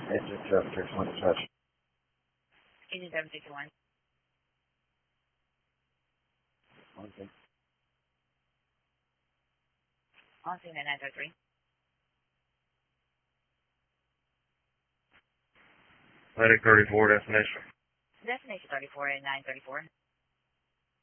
It's just just one touch. 8761. Okay. On scene at 933. Atlantic 34 destination. Destination 34 at 934.